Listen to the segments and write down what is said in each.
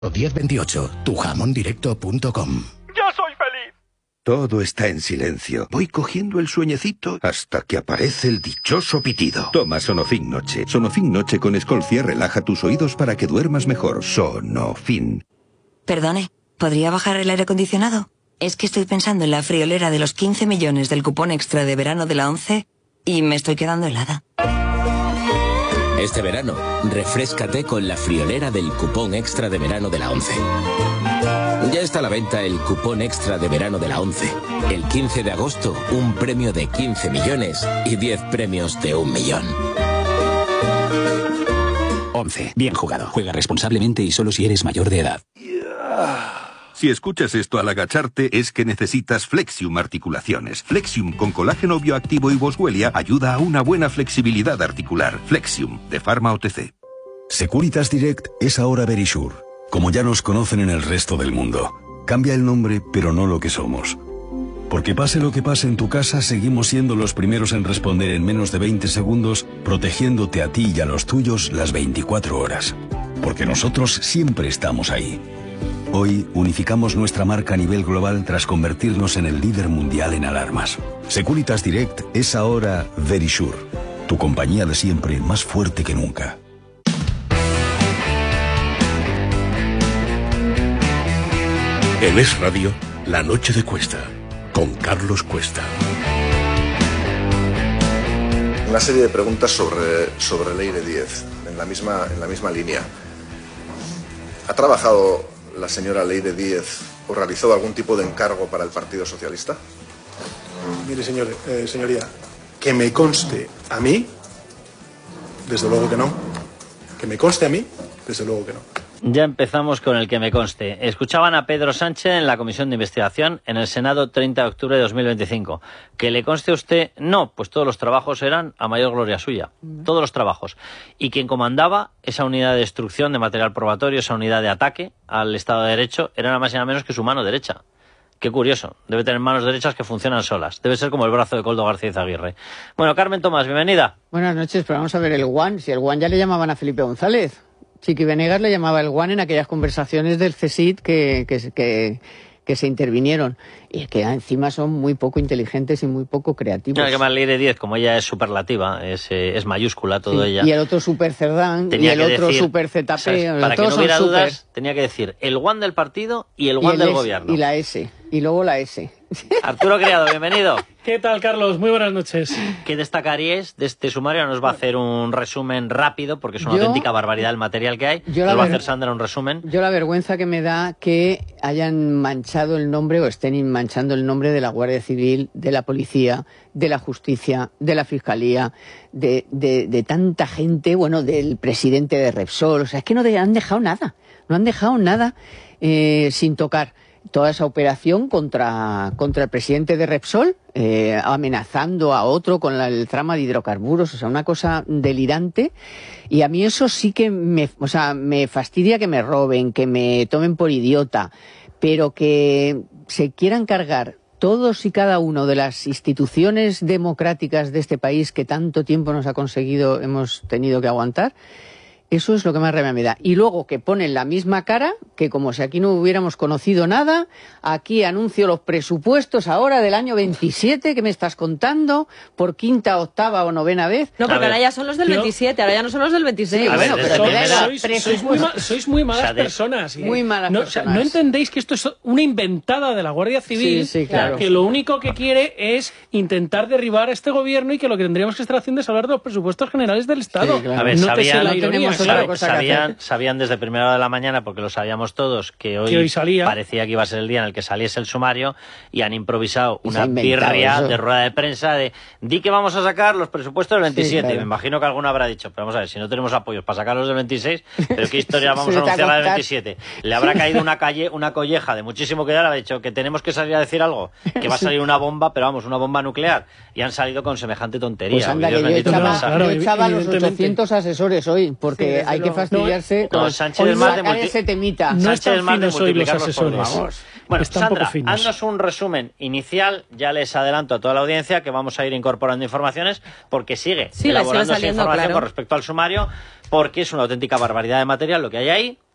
1028, tujamondirecto.com. ¡Ya soy feliz! Todo está en silencio. Voy cogiendo el sueñecito hasta que aparece el dichoso pitido. Toma Sonofin Noche. Sonofin Noche con Escolcia relaja tus oídos para que duermas mejor. Sonofin. Perdone, ¿podría bajar el aire acondicionado? Es que estoy pensando en la friolera de los 15 millones del cupón extra de verano de la ONCE y me estoy quedando helada. Este verano, refréscate con la friolera del cupón extra de verano de la ONCE. Ya está a la venta el cupón extra de verano de la ONCE. El 15 de agosto, un premio de 15 millones y 10 premios de 1 millón. ONCE. Bien jugado. Juega responsablemente y solo si eres mayor de edad. Si escuchas esto al agacharte, es que necesitas Flexium Articulaciones. Flexium con colágeno bioactivo y boswellia ayuda a una buena flexibilidad articular. Flexium, de Pharma OTC. Securitas Direct es ahora Verisure, como ya nos conocen en el resto del mundo. Cambia el nombre, pero no lo que somos. Porque pase lo que pase en tu casa, seguimos siendo los primeros en responder en menos de 20 segundos, protegiéndote a ti y a los tuyos las 24 horas. Porque nosotros siempre estamos ahí. Hoy unificamos nuestra marca a nivel global tras convertirnos en el líder mundial en alarmas. Securitas Direct es ahora Verisure, tu compañía de siempre más fuerte que nunca. En Es Radio, La Noche de Cuesta, con Carlos Cuesta. Una serie de preguntas sobre Leire Díez, en la misma línea. ¿Ha trabajado la señora Leire Díez o realizó algún tipo de encargo para el Partido Socialista? Mire, señoría, que me conste a mí, desde luego que no. Que me conste a mí, desde luego que no. Ya empezamos con el que me conste. Escuchaban a Pedro Sánchez en la Comisión de Investigación en el Senado 30 de octubre de 2025. ¿Que le conste a usted? No, pues todos los trabajos eran a mayor gloria suya. Todos los trabajos. Y quien comandaba esa unidad de destrucción de material probatorio, esa unidad de ataque al Estado de Derecho, era nada más y nada menos que su mano derecha. Qué curioso. Debe tener manos derechas que funcionan solas. Debe ser como el brazo de Koldo García Izaguirre. Bueno, Carmen Tomás, bienvenida. Buenas noches, pero vamos a ver el Guan. Si el Guan ya le llamaban a Felipe González. Chiqui Venegas le llamaba el Guan en aquellas conversaciones del CSIC que se intervinieron. Y que encima son muy poco inteligentes y muy poco creativos. Tiene que más Leire 10, como ella es superlativa, es mayúscula todo ella. Y el otro super Cerdán, y el otro super ZP. Para que no hubiera dudas, tenía que decir el Guan del partido y el Guan del gobierno. Y la S. Y luego la S. Arturo Criado, bienvenido. ¿Qué tal, Carlos? Muy buenas noches. ¿Qué destacaríais de este sumario? Nos va a hacer un resumen rápido, porque es una auténtica barbaridad el material que hay. Nos va a hacer Sandra un resumen. Yo la vergüenza que me da que hayan manchado el nombre o estén manchando el nombre de la Guardia Civil, de la Policía, de la Justicia, de la Fiscalía, de tanta gente, bueno, del presidente de Repsol. O sea, es que no han dejado nada. No han dejado nada sin tocar. Toda esa operación contra el presidente de Repsol, amenazando a otro con el trama de hidrocarburos, o sea, una cosa delirante. Y a mí eso sí que me fastidia que me roben, que me tomen por idiota, pero que se quieran cargar todos y cada uno de las instituciones democráticas de este país que tanto tiempo hemos tenido que aguantar. Eso es lo que más rabia me da. Y luego que ponen la misma cara, que como si aquí no hubiéramos conocido nada, aquí anuncio los presupuestos ahora del año 27, ¿qué me estás contando? Por quinta, octava o novena vez. No, porque ahora ya son los del 27, ahora ya no son los del 26. Sí, bueno, pero sois muy malas personas. Muy malas personas. ¿No entendéis que esto es una inventada de la Guardia Civil? Sí, claro. Que lo único que quiere es intentar derribar a este gobierno y que lo que tendríamos que estar haciendo es hablar de los presupuestos generales del Estado. Sí, claro. A ver, sabían desde primera hora de la mañana, porque lo sabíamos todos, que hoy parecía que iba a ser el día en el que saliese el sumario, y han improvisado una birria de rueda de prensa de di que vamos a sacar los presupuestos del 27. Sí, claro. Me imagino que alguno habrá dicho, pero vamos a ver, si no tenemos apoyos para sacar los del 26, ¿pero qué historia vamos a anunciar la del 27? Le habrá caído una colleja de muchísimo que ya le ha dicho que tenemos que salir a decir algo, que va a salir una bomba, pero vamos, una bomba nuclear, y han salido con semejante tontería. Pues anda, que yo echaba los 800 asesores hoy, porque hay que fastidiarse con Sánchez es más de ese temita. Sánchez es más de multiplicar los asesores. Vamos. Bueno, Sandra, haznos un resumen inicial. Ya les adelanto a toda la audiencia que vamos a ir incorporando informaciones, porque sigue elaborándose información con respecto al sumario, porque es una auténtica barbaridad de material lo que hay ahí.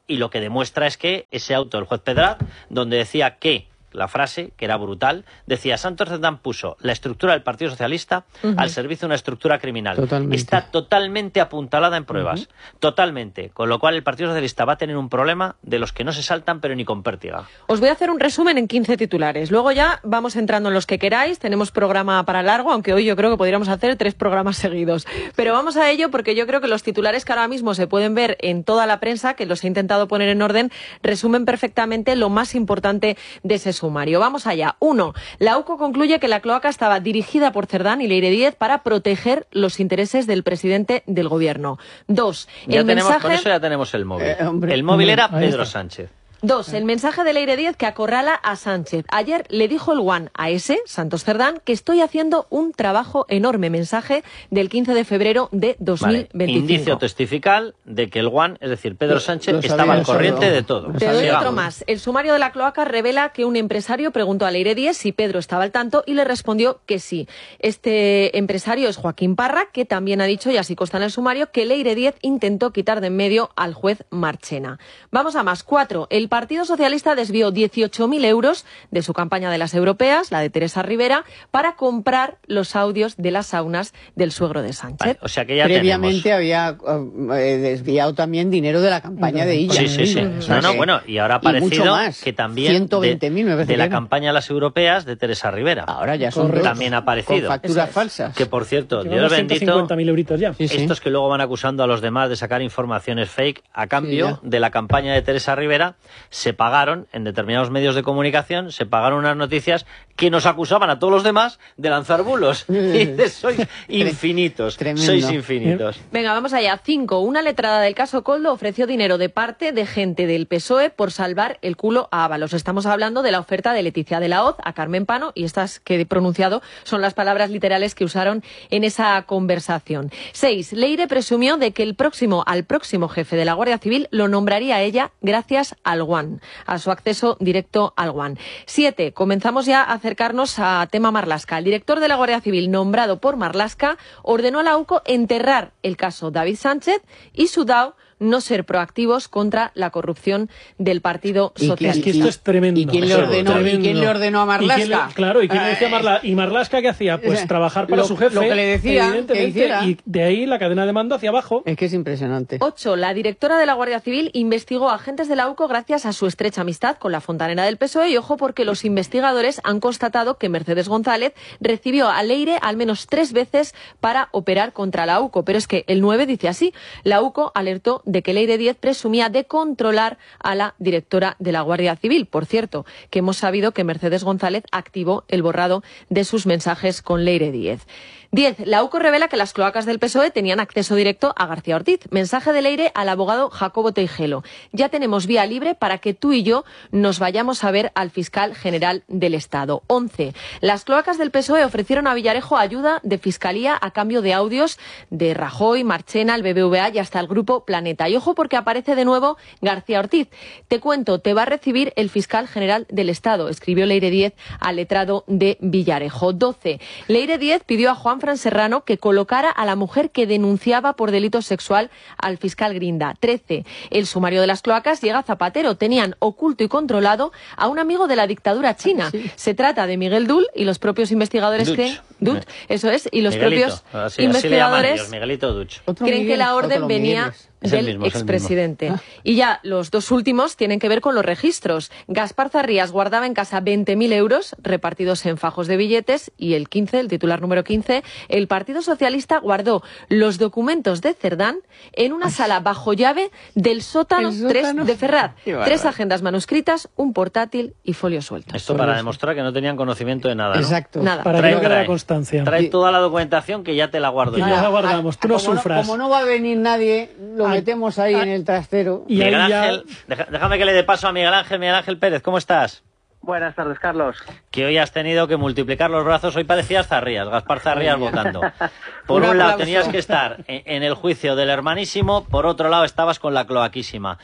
y lo que demuestra es que ese auto del juez Pedraz, donde decía que la frase, que era brutal, decía: Santos Cerdán puso la estructura del Partido Socialista al servicio de una estructura criminal. Totalmente. Está totalmente apuntalada en pruebas. Totalmente. Con lo cual el Partido Socialista va a tener un problema de los que no se saltan, pero ni con pértiga. Os voy a hacer un resumen en 15 titulares. Luego ya vamos entrando en los que queráis. Tenemos programa para largo, aunque hoy yo creo que podríamos hacer 3 programas seguidos. Pero vamos a ello porque yo creo que los titulares que ahora mismo se pueden ver en toda la prensa, que los he intentado poner en orden, resumen perfectamente lo más importante de ese sumario. Vamos allá. 1. La UCO concluye que la cloaca estaba dirigida por Cerdán y Leire Díez para proteger los intereses del presidente del gobierno. 2. Con eso ya tenemos el móvil. El móvil era Pedro Sánchez. 2. El mensaje de Leire Díez que acorrala a Sánchez. Ayer le dijo el One a ese, Santos Cerdán, que estoy haciendo un trabajo enorme. Mensaje del 15 de febrero de 2025. Vale. Indicio testifical de que el One, es decir, Pedro Sánchez, estaba al corriente de todo. Te doy otro más. El sumario de la cloaca revela que un empresario preguntó a Leire Díez si Pedro estaba al tanto y le respondió que sí. Este empresario es Joaquín Parra, que también ha dicho, y así consta en el sumario, que Leire Díez intentó quitar de en medio al juez Marchena. Vamos a más. 4. El Partido Socialista desvió 18.000 euros de su campaña de las europeas, la de Teresa Rivera, para comprar los audios de las saunas del suegro de Sánchez. Vale, o sea que ya previamente había desviado también dinero de la campaña de ella. Sí. Bueno, y ahora ha aparecido que también de la campaña de las europeas de Teresa Rivera. Ahora ya son también ha aparecido. Con facturas falsas. Que por cierto, Dios bendito, 150.000 euritos ya. Estos que luego van acusando a los demás de sacar informaciones fake a cambio de la campaña de Teresa Rivera, se pagaron en determinados medios de comunicación, se pagaron unas noticias que nos acusaban a todos los demás de lanzar bulos. Y sois infinitos. Sois infinitos. Venga, vamos allá. 5. Una letrada del caso Koldo ofreció dinero de parte de gente del PSOE por salvar el culo a Ábalos. Estamos hablando de la oferta de Leticia de la Hoz a Carmen Pano, y estas que he pronunciado son las palabras literales que usaron en esa conversación. 6. Leire presumió de que al próximo jefe de la Guardia Civil lo nombraría ella gracias al One, a su acceso directo al One. 7. Comenzamos ya a acercarnos a tema Marlaska. El director de la Guardia Civil, nombrado por Marlaska, ordenó a la UCO enterrar el caso David Sánchez y Sudao no ser proactivos contra la corrupción del Partido Socialista. Es que esto es tremendo. ¿Y quién le ordenó a Marlaska? ¿Y quién le decía a Marlaska? ¿Y Marlaska qué hacía? Pues trabajar para su jefe. Lo que le decía que hiciera. Y de ahí la cadena de mando hacia abajo. Es que es impresionante. 8. La directora de la Guardia Civil investigó a agentes de la UCO gracias a su estrecha amistad con la fontanera del PSOE, y ojo porque los investigadores han constatado que Mercedes González recibió a Leire al menos 3 veces para operar contra la UCO. Pero es que el 9 dice así: la UCO alertó de que Leire Díez presumía de controlar a la directora de la Guardia Civil. Por cierto, que hemos sabido que Mercedes González activó el borrado de sus mensajes con Leire Díez. 10. La UCO revela que las cloacas del PSOE tenían acceso directo a García Ortiz. Mensaje de Leire al abogado Jacobo Teijelo: ya tenemos vía libre para que tú y yo nos vayamos a ver al fiscal general del Estado. 11. Las cloacas del PSOE ofrecieron a Villarejo ayuda de fiscalía a cambio de audios de Rajoy, Marchena, el BBVA y hasta el Grupo Planeta. Y ojo porque aparece de nuevo García Ortiz. Te cuento, te va a recibir el fiscal general del Estado, escribió Leire Díez al letrado de Villarejo. 12. Leire Díez pidió a Juanfran Serrano que colocara a la mujer que denunciaba por delito sexual al fiscal Grinda. 13. El sumario de las cloacas llega a Zapatero. Tenían oculto y controlado a un amigo de la dictadura china. Sí. Se trata de Miguel Dul, y los propios investigadores creen... eso es, y los Miguelito, propios investigadores Miguelito Duch. Creen que la orden venía del expresidente. Y ya los 2 últimos tienen que ver con los registros. Gaspar Zarrías guardaba en casa 20.000 euros repartidos en fajos de billetes, y el titular número 15, el Partido Socialista guardó los documentos de Cerdán en una sala bajo llave del sótano 3 de Ferraz. 3 agendas manuscritas, un portátil y folio suelto. Esto para demostrar que no tenían conocimiento de nada, ¿no? Exacto. Nada. Para que no quede constancia. Trae toda la documentación que ya te la guardo. Ya la guardamos, tú no sufras. Como no va a venir nadie, lo metemos ahí en el trastero. Y Miguel Ángel, déjame que le dé paso a Miguel Ángel Pérez. ¿Cómo estás? Buenas tardes, Carlos. Que hoy has tenido que multiplicar los brazos. Hoy parecías Zarrías, Gaspar Zarrías votando. Por un lado tenías que estar en el juicio del hermanísimo, por otro lado estabas con la cloaquísima.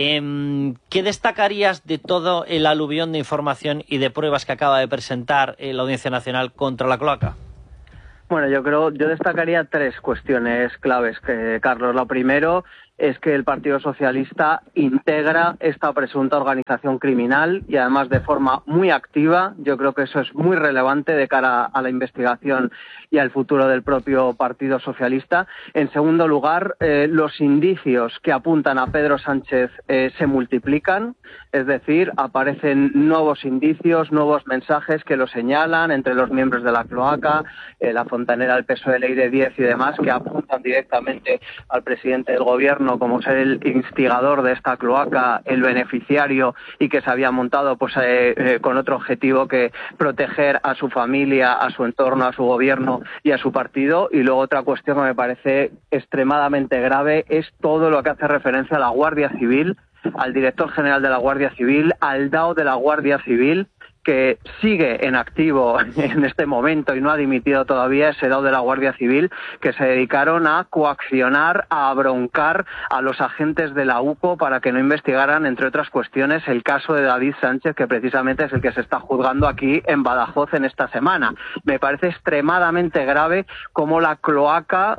¿Qué destacarías de todo el aluvión de información y de pruebas que acaba de presentar la Audiencia Nacional contra la cloaca? Bueno, yo destacaría 3 cuestiones claves, Carlos. Lo primero, es que el Partido Socialista integra esta presunta organización criminal y además de forma muy activa. Yo creo que eso es muy relevante de cara a la investigación y al futuro del propio Partido Socialista. En segundo lugar, los indicios que apuntan a Pedro Sánchez se multiplican, es decir, aparecen nuevos indicios, nuevos mensajes que lo señalan entre los miembros de la cloaca, la fontanera del PSOE, Leire Díez y demás, que apuntan directamente al presidente del gobierno como ser el instigador de esta cloaca, el beneficiario, y que se había montado pues con otro objetivo que proteger a su familia, a su entorno, a su gobierno y a su partido. Y luego otra cuestión que me parece extremadamente grave es todo lo que hace referencia a la Guardia Civil, al director general de la Guardia Civil, al DAO de la Guardia Civil, que sigue en activo en este momento y no ha dimitido todavía, ese DAO de la Guardia Civil, que se dedicaron a coaccionar, a abroncar a los agentes de la UCO para que no investigaran, entre otras cuestiones, el caso de David Sánchez, que precisamente es el que se está juzgando aquí en Badajoz en esta semana. Me parece extremadamente grave cómo la cloaca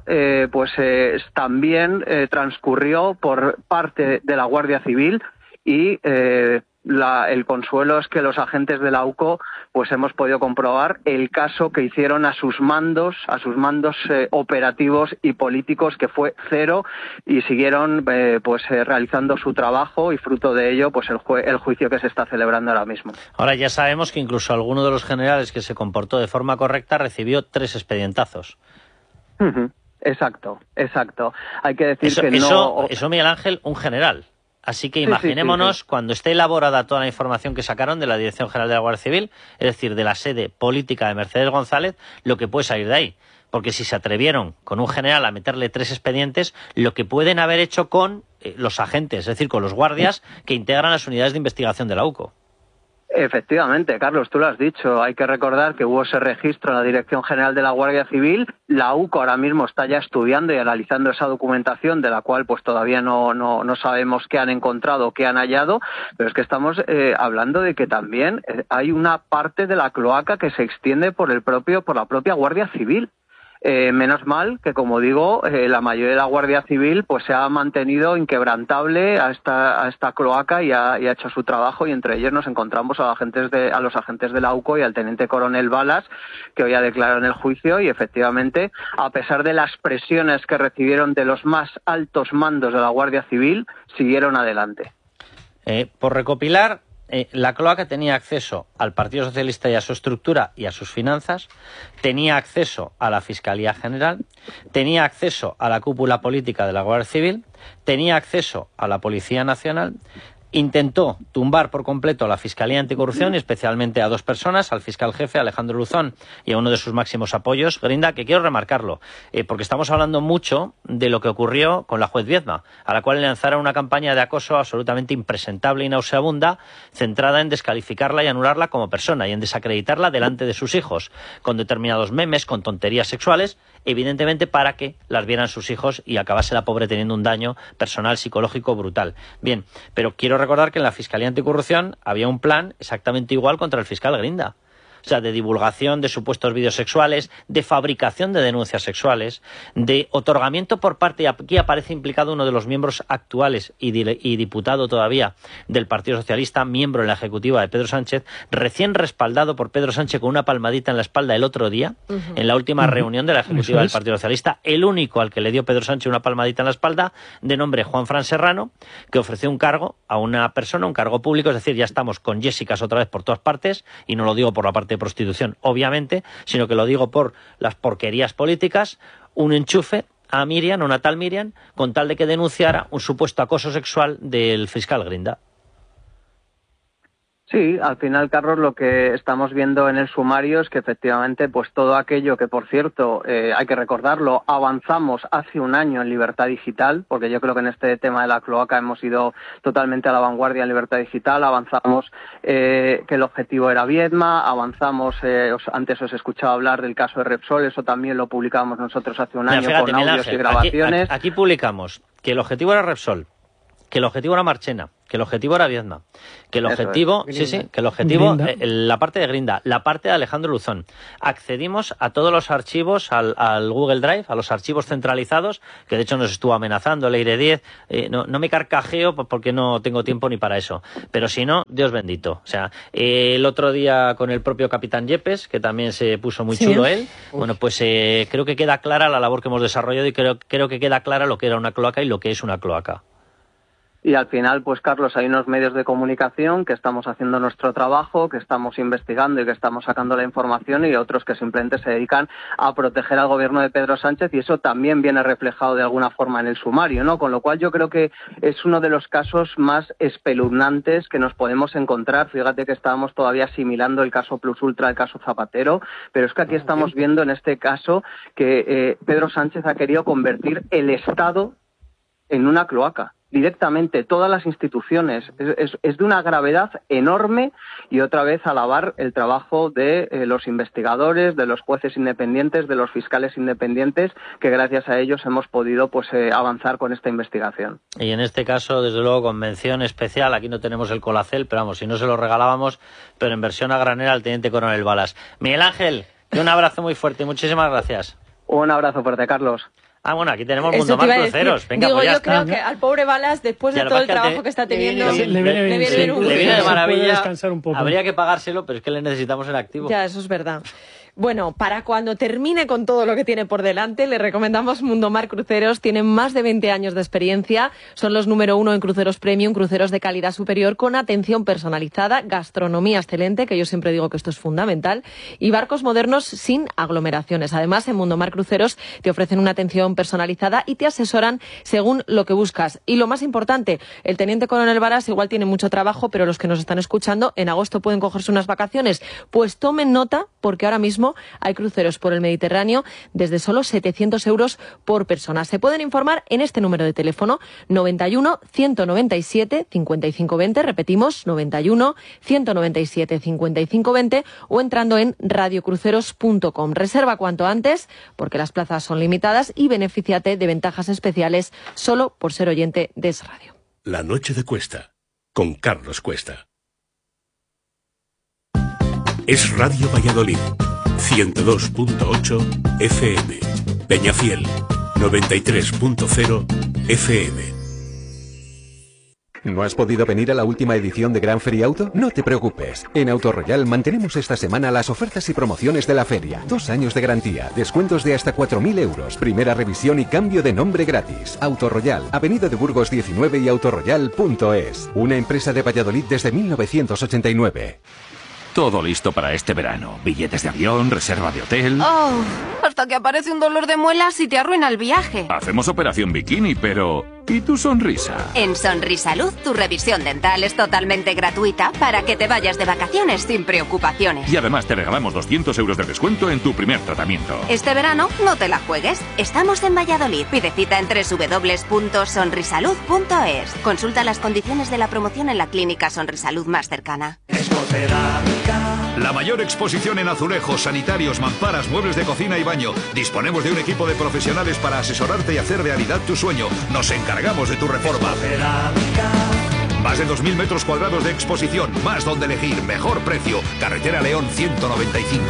también transcurrió por parte de la Guardia Civil y el consuelo es que los agentes de la UCO pues hemos podido comprobar el caso que hicieron a sus mandos operativos y políticos, que fue cero, y siguieron realizando su trabajo, y fruto de ello pues el juicio que se está celebrando ahora mismo. Ahora ya sabemos que incluso alguno de los generales que se comportó de forma correcta recibió 3 expedientazos. Exacto. Hay que decir Eso, Miguel Ángel, un general. Así que imaginémonos cuando esté elaborada toda la información que sacaron de la Dirección General de la Guardia Civil, es decir, de la sede política de Mercedes González, lo que puede salir de ahí. Porque si se atrevieron con un general a meterle 3 expedientes, lo que pueden haber hecho con los agentes, es decir, con los guardias que integran las unidades de investigación de la UCO. Efectivamente, Carlos, tú lo has dicho. Hay que recordar que hubo ese registro en la Dirección General de la Guardia Civil. La UCO ahora mismo está ya estudiando y analizando esa documentación, de la cual pues todavía no sabemos qué han encontrado o qué han hallado, pero es que estamos hablando de que también hay una parte de la cloaca que se extiende por la propia Guardia Civil. Menos mal que, como digo, la mayoría de la Guardia Civil pues se ha mantenido inquebrantable a esta cloaca y ha hecho su trabajo, y entre ellos nos encontramos a los agentes de la UCO y al teniente coronel Balas, que hoy ha declarado en el juicio, y efectivamente, a pesar de las presiones que recibieron de los más altos mandos de la Guardia Civil, siguieron adelante. Por recopilar, la cloaca tenía acceso al Partido Socialista y a su estructura y a sus finanzas, tenía acceso a la Fiscalía General, tenía acceso a la cúpula política de la Guardia Civil, tenía acceso a la Policía Nacional, intentó tumbar por completo la Fiscalía Anticorrupción, y especialmente a 2 personas, al fiscal jefe Alejandro Luzón y a uno de sus máximos apoyos, Grinda, que quiero remarcarlo, porque estamos hablando mucho de lo que ocurrió con la juez Viedma, a la cual le lanzaron una campaña de acoso absolutamente impresentable y nauseabunda, centrada en descalificarla y anularla como persona y en desacreditarla delante de sus hijos, con determinados memes, con tonterías sexuales, evidentemente para que las vieran sus hijos y acabase la pobre teniendo un daño personal, psicológico brutal. Bien, pero quiero recordar que en la Fiscalía Anticorrupción había un plan exactamente igual contra el fiscal Grinda. O sea, de divulgación de supuestos vídeos sexuales, de fabricación de denuncias sexuales, de otorgamiento por parte, aquí aparece implicado uno de los miembros actuales y diputado todavía del Partido Socialista, miembro en la ejecutiva de Pedro Sánchez, recién respaldado por Pedro Sánchez con una palmadita en la espalda el otro día, en la última reunión de la ejecutiva del Partido Socialista, el único al que le dio Pedro Sánchez una palmadita en la espalda, de nombre Juan Fran Serrano, que ofreció un cargo a una persona, un cargo público, es decir, ya estamos con Jessicas otra vez por todas partes, y no lo digo por la parte de prostitución, obviamente, sino que lo digo por las porquerías políticas, un enchufe a Miriam, a una tal Miriam, con tal de que denunciara un supuesto acoso sexual del fiscal Grinda. Sí, al final, Carlos, lo que estamos viendo en el sumario es que efectivamente pues todo aquello que, por cierto, hay que recordarlo, avanzamos hace un año en libertad digital, porque yo creo que en este tema de la cloaca hemos ido totalmente a la vanguardia en libertad digital, avanzamos que el objetivo era Viedma, avanzamos, antes os escuchaba hablar del caso de Repsol, eso también lo publicamos nosotros hace un año, fíjate, con audios y grabaciones. Aquí publicamos que el objetivo era Repsol, que el objetivo era Marchena, que el objetivo era Viedma, que el objetivo, que el objetivo, la parte de Grinda, la parte de Alejandro Luzón. Accedimos a todos los archivos, al Google Drive, a los archivos centralizados, que de hecho nos estuvo amenazando Leire 10. No me carcajeo porque no tengo tiempo ni para eso. Pero si no, Dios bendito. O sea, el otro día con el propio capitán Yepes, que también se puso muy chulo él, bueno, pues creo que queda clara la labor que hemos desarrollado y creo que queda clara lo que era una cloaca y lo que es una cloaca. Y al final, pues Carlos, hay unos medios de comunicación que estamos haciendo nuestro trabajo, que estamos investigando y que estamos sacando la información, y otros que simplemente se dedican a proteger al gobierno de Pedro Sánchez, y eso también viene reflejado de alguna forma en el sumario, ¿no? Con lo cual yo creo que es uno de los casos más espeluznantes que nos podemos encontrar. Fíjate que estábamos todavía asimilando el caso Plus Ultra, el caso Zapatero, pero es que aquí estamos viendo en este caso que Pedro Sánchez ha querido convertir el Estado en una cloaca. Directamente, todas las instituciones. Es de una gravedad enorme, y otra vez alabar el trabajo de los investigadores, de los jueces independientes, de los fiscales independientes, que gracias a ellos hemos podido avanzar con esta investigación. Y en este caso, desde luego, con mención especial, aquí no tenemos el Colacel, pero vamos, si no se lo regalábamos, pero en versión a granel al teniente coronel Balas. Miguel Ángel, un abrazo muy fuerte y muchísimas gracias. Un abrazo fuerte, Carlos. Bueno, aquí tenemos Mundo Mar Cruceros. Venga, digo, pues ya yo está. creo que al pobre Balas, después de todo el trabajo que está teniendo, le viene de maravilla. Habría que pagárselo, pero es que le necesitamos en activo. Ya, eso es verdad. Bueno, para cuando termine con todo lo que tiene por delante, le recomendamos Mundo Mar Cruceros. Tienen más de 20 años de experiencia. Son los número 1 en cruceros premium, cruceros de calidad superior, con atención personalizada, gastronomía excelente, que yo siempre digo que esto es fundamental, y barcos modernos sin aglomeraciones. Además, en Mundo Mar Cruceros te ofrecen una atención personalizada y te asesoran según lo que buscas. Y lo más importante, el teniente coronel Varas igual tiene mucho trabajo, pero los que nos están escuchando en agosto pueden cogerse unas vacaciones. Pues tomen nota, porque ahora mismo hay cruceros por el Mediterráneo desde solo 700 euros por persona. Se pueden informar en este número de teléfono, 91 197 5520, repetimos, 91 197 5520, o entrando en radiocruceros.com. Reserva cuanto antes, porque las plazas son limitadas, y benefíciate de ventajas especiales solo por ser oyente de Es Radio. La noche de Cuesta, con Carlos Cuesta. Es Radio Valladolid, 102.8 FM, Peñafiel, 93.0 FM. ¿No has podido venir a la última edición de Gran Feria Auto? No te preocupes. En Auto Royal mantenemos esta semana las ofertas y promociones de la feria. 2 años de garantía, descuentos de hasta 4.000 euros, primera revisión y cambio de nombre gratis. Auto Royal, Avenida de Burgos 19 y autoroyal.es. Una empresa de Valladolid desde 1989. Todo listo para este verano. Billetes de avión, reserva de hotel... Oh, hasta que aparece un dolor de muelas y te arruina el viaje. Hacemos operación bikini, pero... ¿y tu sonrisa? En Sonrisalud, tu revisión dental es totalmente gratuita para que te vayas de vacaciones sin preocupaciones. Y además te regalamos 200 euros de descuento en tu primer tratamiento. Este verano no te la juegues. Estamos en Valladolid. Pide cita en www.sonrisalud.es. Consulta las condiciones de la promoción en la clínica Sonrisalud más cercana. La mayor exposición en azulejos, sanitarios, mamparas, muebles de cocina y baño. Disponemos de un equipo de profesionales para asesorarte y hacer realidad tu sueño. Nos encargamos de tu reforma. Más de 2.000 metros cuadrados de exposición, más donde elegir, mejor precio. Carretera León 195.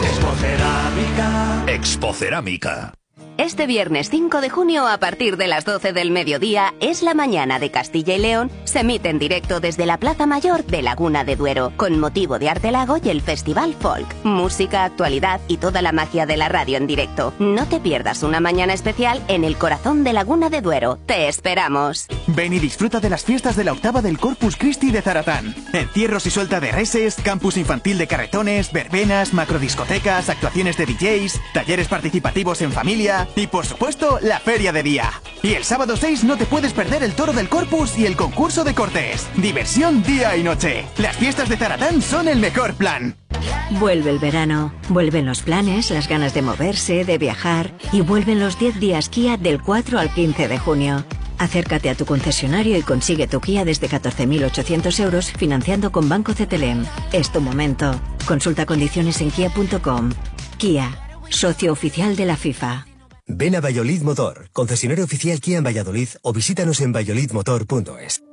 Expocerámica. Este viernes 5 de junio, a partir de las 12 del mediodía, es la mañana de Castilla y León. Se emite en directo desde la Plaza Mayor de Laguna de Duero, con motivo de Arte Lago y el Festival Folk. Música, actualidad y toda la magia de la radio en directo. No te pierdas una mañana especial en el corazón de Laguna de Duero. ¡Te esperamos! Ven y disfruta de las fiestas de la octava del Corpus Christi de Zaratán. Encierros y suelta de reses, campus infantil de carretones, verbenas, macrodiscotecas, actuaciones de DJs, talleres participativos en familia... y, por supuesto, la feria de día. Y el sábado 6 no te puedes perder el Toro del Corpus y el concurso de cortes. Diversión día y noche. Las fiestas de Zaratán son el mejor plan. Vuelve el verano, vuelven los planes, las ganas de moverse, de viajar, y vuelven los 10 días Kia del 4 al 15 de junio. Acércate a tu concesionario y consigue tu Kia desde 14.800 euros financiando con Banco CTLM. Es tu momento. Consulta condiciones en kia.com. Kia, socio oficial de la FIFA. Ven a Valladolid Motor, concesionario oficial Kia en Valladolid, o visítanos en valladolidmotor.es.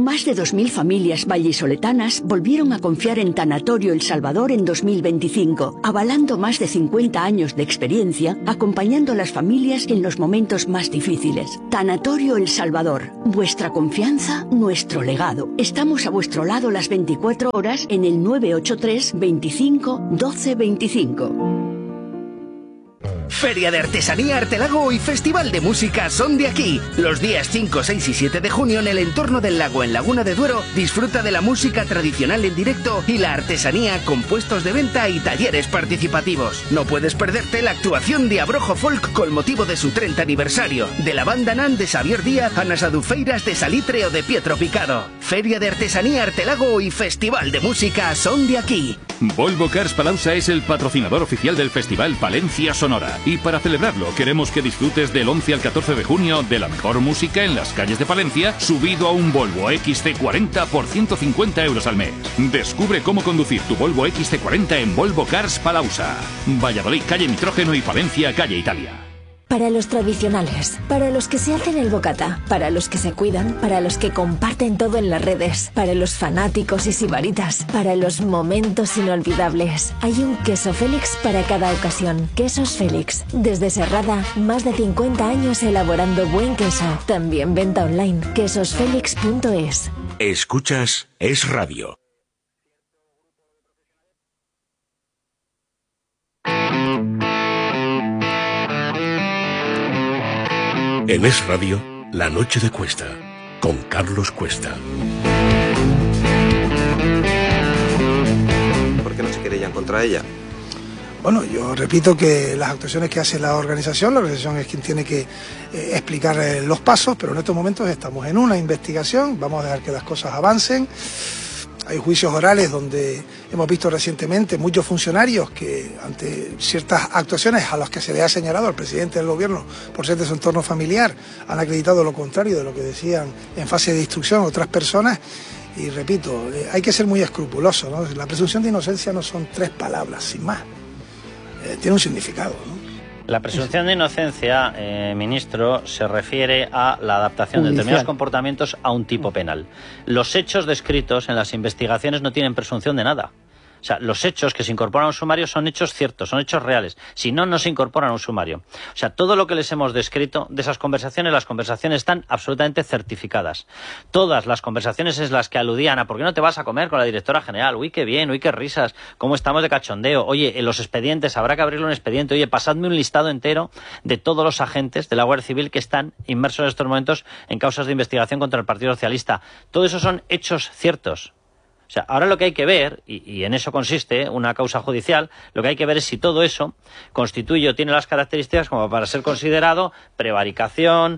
Más de 2.000 familias vallisoletanas volvieron a confiar en Tanatorio El Salvador en 2025, avalando más de 50 años de experiencia, acompañando a las familias en los momentos más difíciles. Tanatorio El Salvador, vuestra confianza, nuestro legado. Estamos a vuestro lado las 24 horas en el 983 25 12 25. Feria de Artesanía Artelago y Festival de Música son de aquí. Los días 5, 6 y 7 de junio en el entorno del lago en Laguna de Duero, disfruta de la música tradicional en directo y la artesanía con puestos de venta y talleres participativos. No puedes perderte la actuación de Abrojo Folk con motivo de su 30 aniversario, de la banda Nan de Xavier Díaz a las adufeiras de Salitre o de Pietro Picado. Feria de Artesanía Artelago y Festival de Música son de aquí. Volvo Cars Palauza es el patrocinador oficial del Festival Palencia Sonora. Y para celebrarlo, queremos que disfrutes del 11 al 14 de junio de la mejor música en las calles de Palencia, subido a un Volvo XC40 por 150 euros al mes. Descubre cómo conducir tu Volvo XC40 en Volvo Cars Palauza. Valladolid, calle Nitrógeno y Palencia, calle Italia. Para los tradicionales, para los que se hacen el bocata, para los que se cuidan, para los que comparten todo en las redes, para los fanáticos y sibaritas, para los momentos inolvidables. Hay un queso Félix para cada ocasión. Quesos Félix. Desde Serrada, más de 50 años elaborando buen queso. También venta online. quesosfelix.es. Escuchas Es Radio. En Es Radio, La Noche de Cuesta, con Carlos Cuesta. ¿Por qué no se querellan contra ella? Bueno, yo repito que las actuaciones que hace la organización es quien tiene que explicar los pasos, pero en estos momentos estamos en una investigación, vamos a dejar que las cosas avancen. Hay juicios orales donde hemos visto recientemente muchos funcionarios que ante ciertas actuaciones a las que se le ha señalado al presidente del gobierno por ser de su entorno familiar han acreditado lo contrario de lo que decían en fase de instrucción otras personas. Y repito, hay que ser muy escrupuloso, ¿no? La presunción de inocencia no son 3 palabras, sin más. Tiene un significado, ¿no? La presunción de inocencia, ministro, se refiere a la adaptación de determinados comportamientos a un tipo penal. Los hechos descritos en las investigaciones no tienen presunción de nada. O sea, los hechos que se incorporan a un sumario son hechos ciertos, son hechos reales. Si no, no se incorporan a un sumario. O sea, todo lo que les hemos descrito de esas conversaciones, las conversaciones están absolutamente certificadas. Todas las conversaciones en las que aludían a ¿por qué no te vas a comer con la directora general? Uy, qué bien, uy, qué risas, cómo estamos de cachondeo. Oye, en los expedientes, habrá que abrirle un expediente. Oye, pasadme un listado entero de todos los agentes de la Guardia Civil que están inmersos en estos momentos en causas de investigación contra el Partido Socialista. Todo eso son hechos ciertos. O sea, ahora lo que hay que ver, y en eso consiste una causa judicial, lo que hay que ver es si todo eso constituye o tiene las características como para ser considerado prevaricación,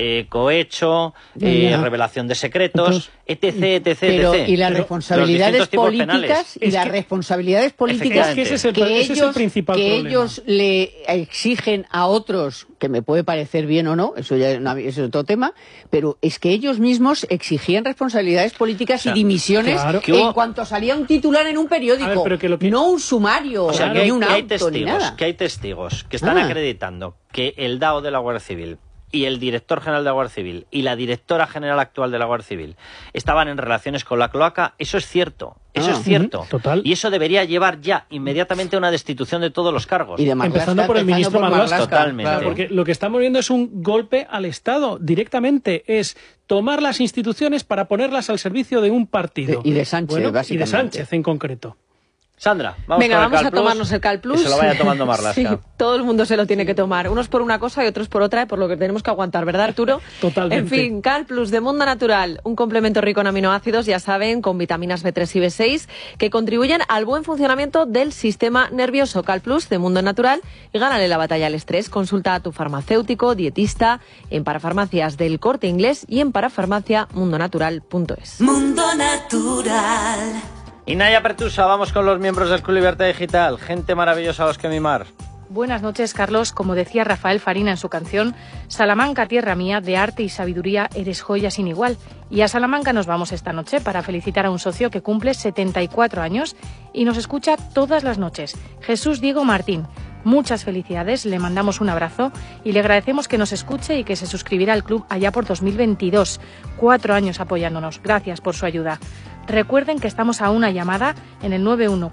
cohecho, revelación de secretos, etc, etc, pero, etc. Y las responsabilidades políticas y las responsabilidades políticas que ese es el principal problema. Ellos le exigen a otros, que me puede parecer bien o no, eso ya es otro tema, pero es que ellos mismos exigían responsabilidades políticas y dimisiones en cuanto salía un titular en un periódico, no un sumario, ni un auto, ni nada. Que hay testigos que están acreditando que el DAO de la Guardia Civil y el director general de la Guardia Civil y la directora general actual de la Guardia Civil estaban en relaciones con la cloaca, eso es cierto. Eso es cierto. Total. Y eso debería llevar ya inmediatamente a una destitución de todos los cargos. Y de empezando por el ministro Marlaska. Totalmente. Claro, porque lo que estamos viendo es un golpe al Estado. Directamente es tomar las instituciones para ponerlas al servicio de un partido. Y de Sánchez, básicamente. Y de Sánchez en concreto. Sandra, vamos a tomarnos el Cal Plus. Que se lo vaya tomando Marlaska. Sí, todo el mundo se lo tiene que tomar. Unos por una cosa y otros por otra, por lo que tenemos que aguantar, ¿verdad, Arturo? Totalmente. En fin, Cal Plus de Mundo Natural, un complemento rico en aminoácidos, ya saben, con vitaminas B3 y B6, que contribuyen al buen funcionamiento del sistema nervioso. Cal Plus de Mundo Natural y gánale la batalla al estrés. Consulta a tu farmacéutico, dietista, en parafarmacias del Corte Inglés y en parafarmaciamundonatural.es. Mundo Natural. Y Naya Pertusa, vamos con los miembros del Club Libertad Digital. Gente maravillosa a los que mimar. Buenas noches, Carlos. Como decía Rafael Farina en su canción, Salamanca, tierra mía, de arte y sabiduría, eres joya sin igual. Y a Salamanca nos vamos esta noche para felicitar a un socio que cumple 74 años y nos escucha todas las noches, Jesús Diego Martín. Muchas felicidades, le mandamos un abrazo y le agradecemos que nos escuche y que se suscribiera al club allá por 2022. 4 años apoyándonos. Gracias por su ayuda. Recuerden que estamos a una llamada en el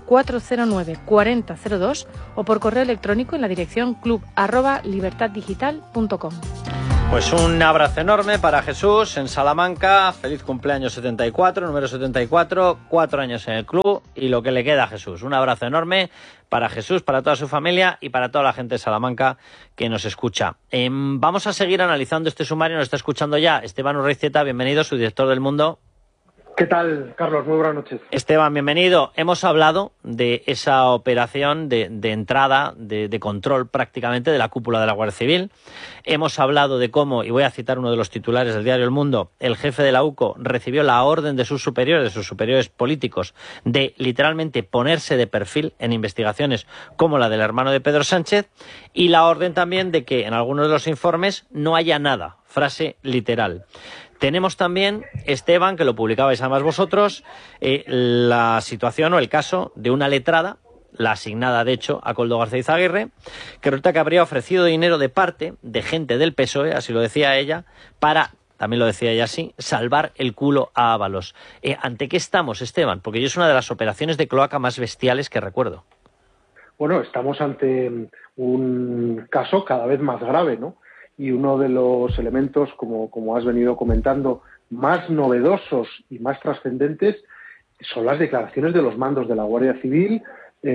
914094002 o por correo electrónico en la dirección club@libertaddigital.com. Pues un abrazo enorme para Jesús en Salamanca. Feliz cumpleaños 74, número 74, 4 años en el club y lo que le queda a Jesús. Un abrazo enorme para Jesús, para toda su familia y para toda la gente de Salamanca que nos escucha. Vamos a seguir analizando este sumario. Nos está escuchando ya Esteban Urreizieta, bienvenido, su director del Mundo. ¿Qué tal, Carlos? Muy buenas noches. Esteban, bienvenido. Hemos hablado de esa operación de entrada, de control prácticamente de la cúpula de la Guardia Civil. Hemos hablado de cómo, y voy a citar uno de los titulares del diario El Mundo, el jefe de la UCO recibió la orden de sus superiores políticos, de literalmente ponerse de perfil en investigaciones como la del hermano de Pedro Sánchez, y la orden también de que en algunos de los informes no haya nada, frase literal. Tenemos también, Esteban, que lo publicabais además vosotros, la situación o el caso de una letrada, la asignada de hecho a Koldo García Izaguirre, que resulta que habría ofrecido dinero de parte de gente del PSOE, así lo decía ella, para, también lo decía ella así, salvar el culo a Ábalos. ¿Ante qué estamos, Esteban? Porque yo es una de las operaciones de cloaca más bestiales que recuerdo. Bueno, estamos ante un caso cada vez más grave, ¿no? Y uno de los elementos, como has venido comentando, más novedosos y más trascendentes son las declaraciones de los mandos de la Guardia Civil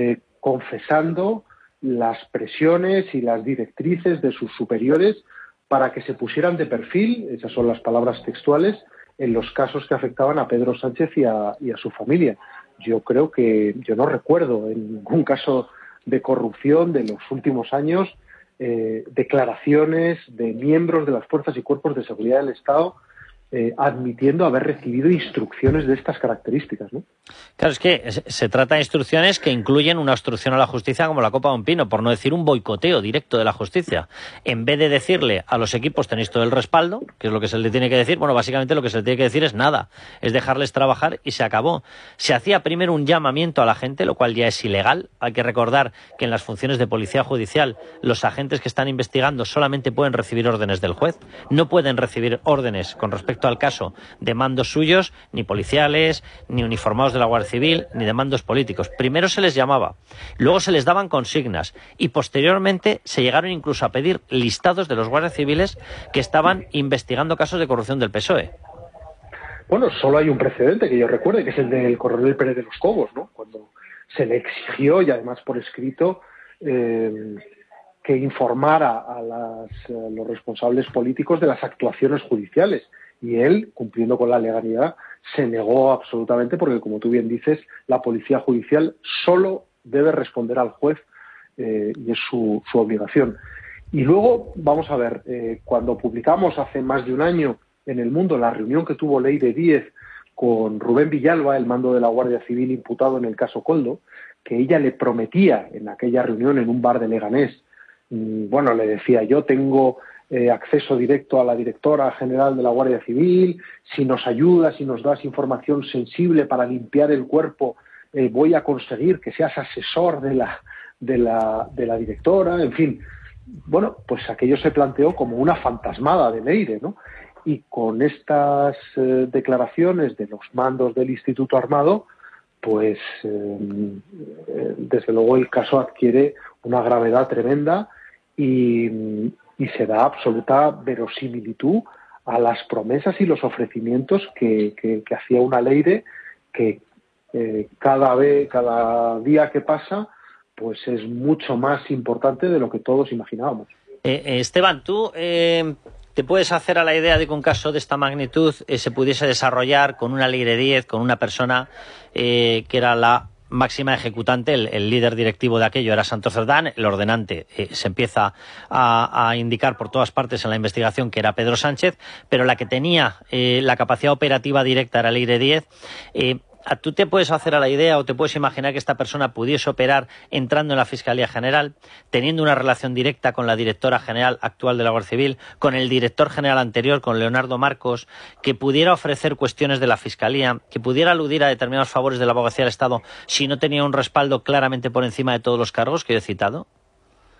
confesando las presiones y las directrices de sus superiores para que se pusieran de perfil, esas son las palabras textuales, en los casos que afectaban a Pedro Sánchez y a su familia. Yo creo que yo no recuerdo en ningún caso de corrupción de los últimos años declaraciones de miembros de las fuerzas y cuerpos de seguridad del Estado admitiendo haber recibido instrucciones de estas características, ¿no? Claro, es que se trata de instrucciones que incluyen una obstrucción a la justicia como la copa de un pino, por no decir un boicoteo directo de la justicia. En vez de decirle a los equipos tenéis todo el respaldo, que es lo que se le tiene que decir, bueno, básicamente lo que se le tiene que decir es nada, es dejarles trabajar y se acabó. Se hacía primero un llamamiento a la gente, lo cual ya es ilegal. Hay que recordar que en las funciones de policía judicial los agentes que están investigando solamente pueden recibir órdenes del juez, no pueden recibir órdenes con respecto al caso de mandos suyos, ni policiales, ni uniformados de la Guardia Civil, ni de mandos políticos. Primero se les llamaba, luego se les daban consignas y posteriormente se llegaron incluso a pedir listados de los guardias civiles que estaban investigando casos de corrupción del PSOE. Bueno, solo hay un precedente que yo recuerde, que es el del coronel Pérez de los Cobos, ¿no? Cuando se le exigió, y además por escrito, que informara a los responsables políticos de las actuaciones judiciales. Y él, cumpliendo con la legalidad, se negó absolutamente porque, como tú bien dices, la policía judicial solo debe responder al juez y es su obligación. Y luego, vamos a ver, cuando publicamos hace más de un año en El Mundo la reunión que tuvo Leire Díez con Rubén Villalba, el mando de la Guardia Civil imputado en el caso Koldo, que ella le prometía en aquella reunión en un bar de Leganés, bueno, le decía, yo tengo acceso directo a la directora general de la Guardia Civil, si nos ayudas, si nos das información sensible para limpiar el cuerpo, voy a conseguir que seas asesor de la directora, en fin. Bueno, pues aquello se planteó como una fantasmada de Leire, ¿no? Y con estas declaraciones de los mandos del Instituto Armado, pues desde luego el caso adquiere una gravedad tremenda y se da absoluta verosimilitud a las promesas y los ofrecimientos que hacía una Leire que cada día que pasa pues es mucho más importante de lo que todos imaginábamos. Esteban, tú te puedes hacer a la idea de que un caso de esta magnitud se pudiese desarrollar con una Leire Díez, con una persona que era la máxima ejecutante, el líder directivo de aquello era Santos Cerdán, el ordenante se empieza a indicar por todas partes en la investigación que era Pedro Sánchez, pero la que tenía la capacidad operativa directa era Leire Díez. ¿Tú te puedes hacer a la idea o te puedes imaginar que esta persona pudiese operar entrando en la Fiscalía General, teniendo una relación directa con la directora general actual de la Guardia Civil, con el director general anterior, con Leonardo Marcos, que pudiera ofrecer cuestiones de la Fiscalía, que pudiera aludir a determinados favores de la Abogacía del Estado si no tenía un respaldo claramente por encima de todos los cargos que yo he citado?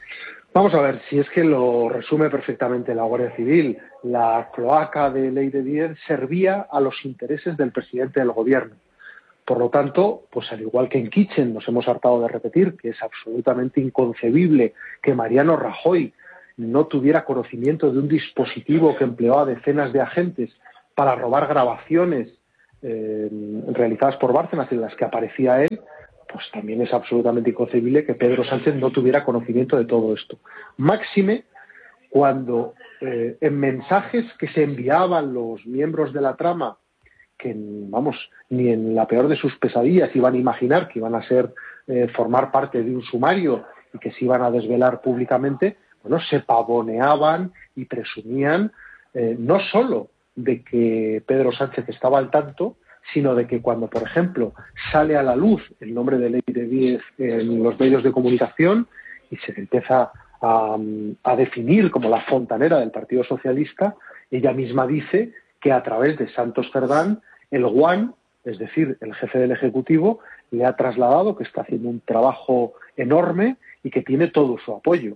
Vamos a ver, si es que lo resume perfectamente la Guardia Civil. La cloaca de Ley de 10 servía a los intereses del presidente del gobierno. Por lo tanto, pues al igual que en Kitchen nos hemos hartado de repetir que es absolutamente inconcebible que Mariano Rajoy no tuviera conocimiento de un dispositivo que empleó a decenas de agentes para robar grabaciones realizadas por Bárcenas en las que aparecía él, pues también es absolutamente inconcebible que Pedro Sánchez no tuviera conocimiento de todo esto. Máxime cuando en mensajes que se enviaban los miembros de la trama, que vamos, ni en la peor de sus pesadillas iban a imaginar que iban a ser formar parte de un sumario y que se iban a desvelar públicamente, bueno, se pavoneaban y presumían no solo de que Pedro Sánchez estaba al tanto, sino de que cuando, por ejemplo, sale a la luz el nombre de Ley de 10 en los medios de comunicación y se empieza a definir como la fontanera del Partido Socialista, ella misma dice que a través de Santos Cerdán, el Guan, es decir, el jefe del Ejecutivo, le ha trasladado que está haciendo un trabajo enorme y que tiene todo su apoyo.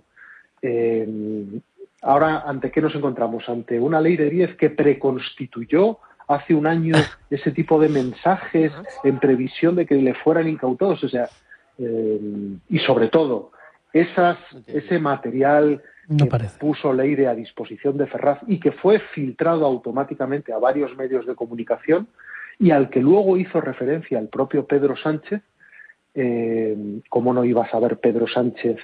Ahora, ¿ante qué nos encontramos? Ante una Ley de 10 que preconstituyó hace un año ese tipo de mensajes en previsión de que le fueran incautados, o sea, y sobre todo ese material que puso Leire a disposición de Ferraz y que fue filtrado automáticamente a varios medios de comunicación y al que luego hizo referencia el propio Pedro Sánchez. ¿Cómo no iba a saber Pedro Sánchez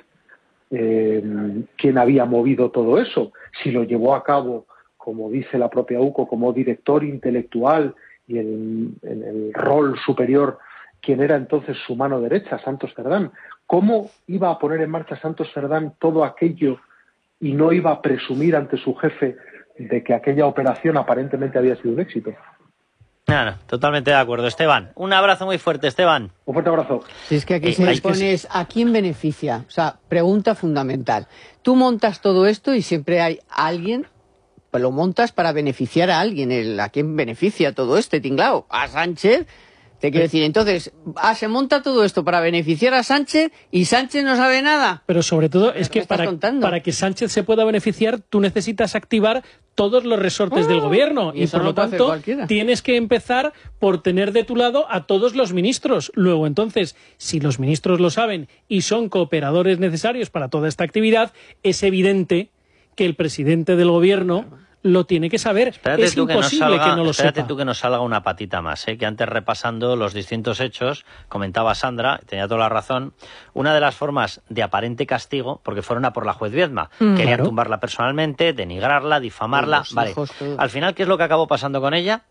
quién había movido todo eso? Si lo llevó a cabo, como dice la propia UCO, como director intelectual y en el rol superior, quien era entonces su mano derecha, Santos Cerdán. ¿Cómo iba a poner en marcha Santos Cerdán todo aquello y no iba a presumir ante su jefe de que aquella operación aparentemente había sido un éxito? No, totalmente de acuerdo. Esteban, un abrazo muy fuerte, Esteban. Un fuerte abrazo. Si es que aquí se pones ¿a quién beneficia? O sea, pregunta fundamental. Tú montas todo esto y siempre hay alguien, pues lo montas para beneficiar a alguien. ¿A quién beneficia todo este tinglao? ¿A Sánchez? Te quiero decir, entonces, se monta todo esto para beneficiar a Sánchez y Sánchez no sabe nada. Pero sobre todo es que para que Sánchez se pueda beneficiar, tú necesitas activar todos los resortes del gobierno y por lo tanto tienes que empezar por tener de tu lado a todos los ministros. Luego, entonces, si los ministros lo saben y son cooperadores necesarios para toda esta actividad, es evidente que el presidente del gobierno lo tiene que saber. Es imposible que no lo sepa. Espérate tú que nos salga una patita más, que antes, repasando los distintos hechos, comentaba Sandra, tenía toda la razón, una de las formas de aparente castigo, porque fueron a por la juez Viedma, querían tumbarla personalmente, denigrarla, difamarla, vale. Al final, ¿qué es lo que acabó pasando con ella?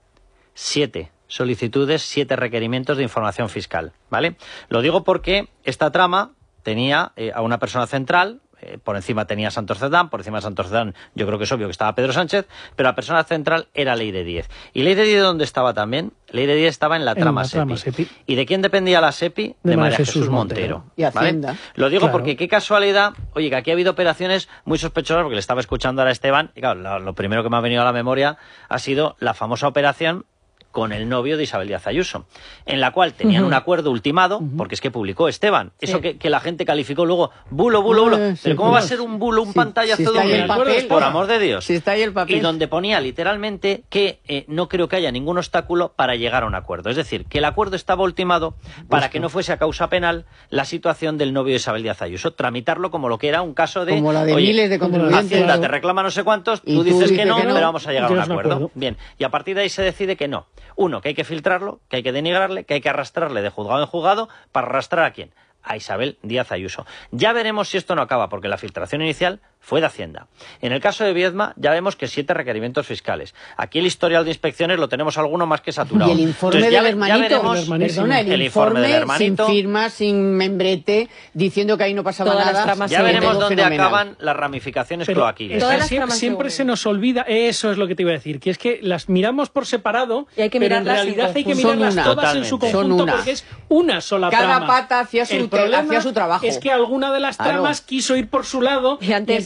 7 solicitudes, 7 requerimientos de información fiscal, ¿vale? Lo digo porque esta trama tenía a una persona central. Por encima tenía Santos Cerdán, por encima de Santos Cerdán yo creo que es obvio que estaba Pedro Sánchez, pero la persona central era Ley de 10. ¿Y Ley de 10 dónde estaba también? Ley de 10 estaba en la trama SEPI. ¿Y de quién dependía la SEPI? De María Jesús Montero. Y Hacienda. ¿Vale? Lo digo porque qué casualidad, oye, que aquí ha habido operaciones muy sospechosas, porque le estaba escuchando ahora a Esteban, y claro, lo primero que me ha venido a la memoria ha sido la famosa operación con el novio de Isabel Díaz Ayuso, en la cual tenían un acuerdo ultimado, porque es que publicó Esteban, eso que la gente calificó luego, bulo. Pero ¿cómo va a ser un bulo, un pantallazo de un papel? Por amor de Dios. Si está ahí el papel. Y donde ponía literalmente que no creo que haya ningún obstáculo para llegar a un acuerdo. Es decir, que el acuerdo estaba ultimado para que no fuese a causa penal la situación del novio de Isabel Díaz Ayuso, tramitarlo como lo que era un caso de, como la de miles de contribuyentes. Hacienda te reclama no sé cuántos, tú dices que no, pero vamos a llegar a un acuerdo. Bien, y a partir de ahí se decide que no. Uno, que hay que filtrarlo, que hay que denigrarle, que hay que arrastrarle de juzgado en juzgado. ¿Para arrastrar a quién? A Isabel Díaz Ayuso. Ya veremos si esto no acaba, porque la filtración inicial fue de Hacienda. En el caso de Viedma, ya vemos que 7 requerimientos fiscales. Aquí el historial de inspecciones lo tenemos alguno más que saturado. Y el informe del hermanito, el informe del hermanito, sin firma, sin membrete, diciendo que ahí no pasaba nada. Ya veremos dónde acaban las ramificaciones cloaquiles. Siempre se nos olvida, eso es lo que te iba a decir, que es que las miramos por separado, y hay que pero en realidad hay que mirarlas todas en su conjunto, porque es una sola trama. Cada pata hacía su trabajo. Es que alguna de las tramas quiso ir por su lado y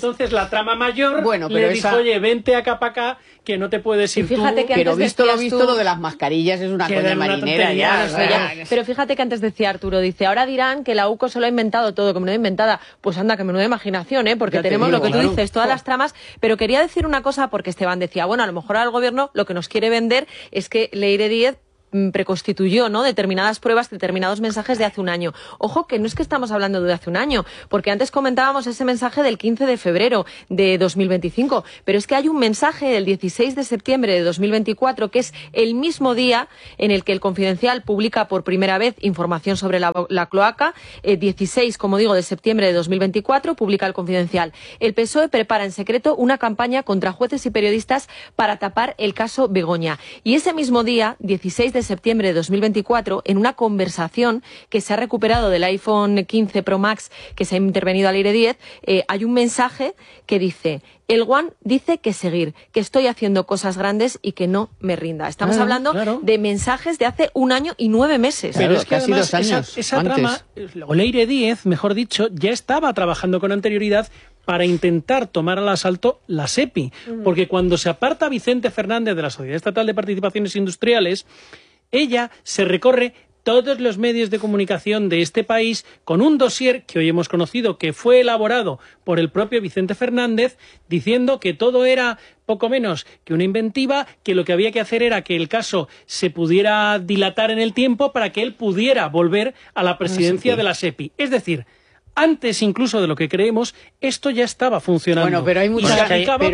entonces la trama mayor le dijo, oye, vente acá para acá, que no te puedes ir tú. Pero visto lo de las mascarillas es una coña marinera ya. Pero fíjate que antes decía Arturo, dice, ahora dirán que la UCO se lo ha inventado todo, que menuda inventada. Pues anda, que menuda imaginación, porque ya tenemos lo que tú dices, todas las tramas. Pero quería decir una cosa, porque Esteban decía, bueno, a lo mejor al gobierno lo que nos quiere vender es que Leire Díez preconstituyó, ¿no?, determinadas pruebas, determinados mensajes de hace un año. Ojo, que no es que estamos hablando de hace un año, porque antes comentábamos ese mensaje del 15 de febrero de 2025, pero es que hay un mensaje del 16 de septiembre de 2024, que es el mismo día en el que el Confidencial publica por primera vez información sobre la cloaca. 16, como digo, de septiembre de 2024, publica el Confidencial. El PSOE prepara en secreto una campaña contra jueces y periodistas para tapar el caso Begoña. Y ese mismo día, 16 de septiembre de 2024, en una conversación que se ha recuperado del iPhone 15 Pro Max que se ha intervenido a Leire Díez, hay un mensaje que dice: el One dice que seguir, que estoy haciendo cosas grandes y que no me rinda. Estamos hablando de mensajes de hace 1 año y 9 meses. Pero es que además esa trama, o Leire Díez, mejor dicho, ya estaba trabajando con anterioridad para intentar tomar al asalto la SEPI. Porque cuando se aparta Vicente Fernández de la Sociedad Estatal de Participaciones Industriales, ella se recorre todos los medios de comunicación de este país con un dossier que hoy hemos conocido, que fue elaborado por el propio Vicente Fernández, diciendo que todo era poco menos que una inventiva, que lo que había que hacer era que el caso se pudiera dilatar en el tiempo para que él pudiera volver a la presidencia de la SEPI. Es decir, antes incluso de lo que creemos, esto ya estaba funcionando. Bueno, pero hay mucha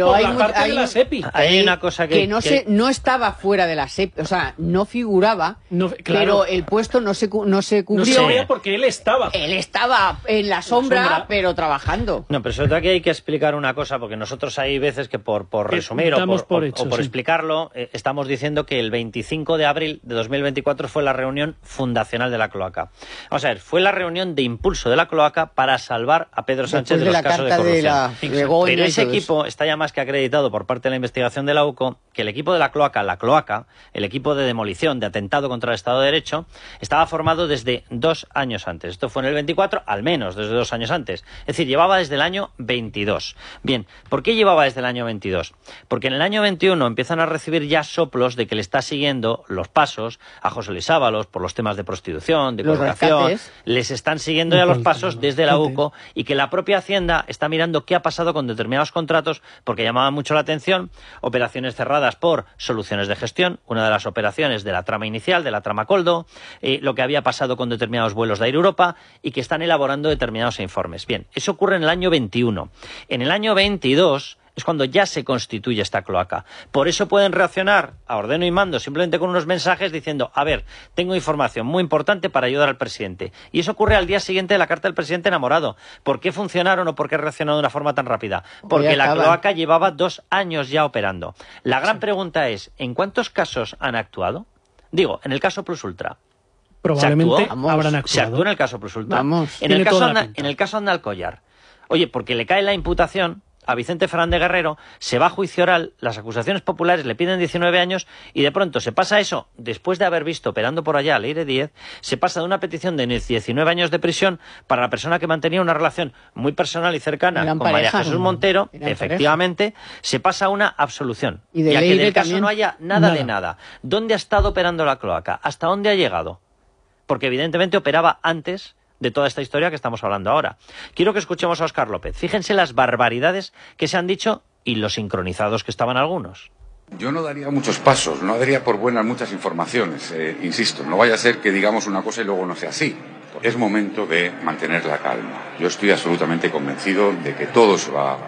hay una cosa que no estaba fuera de la SEPI, o sea, no figuraba, pero el puesto no se cubrió. No se veía porque él estaba. Él estaba en la sombra, pero trabajando. No, pero sobre todo aquí hay que explicar una cosa, porque nosotros hay veces que por resumir o por explicarlo, estamos diciendo que el 25 de abril de 2024 fue la reunión fundacional de la cloaca. Vamos a ver, fue la reunión de impulso de la cloaca para salvar a Pedro Sánchez de los casos de corrupción. Pero ese equipo está ya más que acreditado por parte de la investigación de la UCO, que el equipo de la cloaca, el equipo de demolición, de atentado contra el Estado de Derecho, estaba formado desde 2 años antes. Esto fue en el 24, al menos desde 2 años antes. Es decir, llevaba desde el año 22. Bien, ¿por qué llevaba desde el año 22? Porque en el año 21 empiezan a recibir ya soplos de que le está siguiendo los pasos a José Luis Ábalos por los temas de prostitución, de corrupción. Les están siguiendo ya los pasos desde la UCO, y que la propia Hacienda está mirando qué ha pasado con determinados contratos, porque llamaba mucho la atención operaciones cerradas por soluciones de gestión, una de las operaciones de la trama inicial, de la trama Coldo, lo que había pasado con determinados vuelos de Air Europa, y que están elaborando determinados informes. Bien, eso ocurre en el año 21. En el año 22 es cuando ya se constituye esta cloaca. Por eso pueden reaccionar a ordeno y mando simplemente con unos mensajes diciendo: a ver, tengo información muy importante para ayudar al presidente. Y eso ocurre al día siguiente de la carta del presidente enamorado. ¿Por qué funcionaron o por qué reaccionaron de una forma tan rápida? Porque la cloaca llevaba 2 años ya operando. La gran pregunta es: ¿en cuántos casos han actuado? Digo, en el caso Plus Ultra. Probablemente habrán actuado. Se actuó en el caso Plus Ultra. En el caso Andalcollar. Oye, porque le cae la imputación a Vicente Fernández Guerrero, se va a juicio oral, las acusaciones populares le piden 19 años y de pronto se pasa eso, después de haber visto operando por allá a Leire Díez, se pasa de una petición de 19 años de prisión para la persona que mantenía una relación muy personal y cercana con María Jesús Montero, efectivamente, se pasa a una absolución. Y a que del caso no haya nada de nada. ¿Dónde ha estado operando la cloaca? ¿Hasta dónde ha llegado? Porque evidentemente operaba antes de toda esta historia que estamos hablando ahora. Quiero que escuchemos a Óscar López. Fíjense las barbaridades que se han dicho y lo sincronizados que estaban algunos. Yo no daría muchos pasos, no daría por buenas muchas informaciones, insisto, no vaya a ser que digamos una cosa y luego no sea así. Es momento de mantener la calma. Yo estoy absolutamente convencido de que todo se va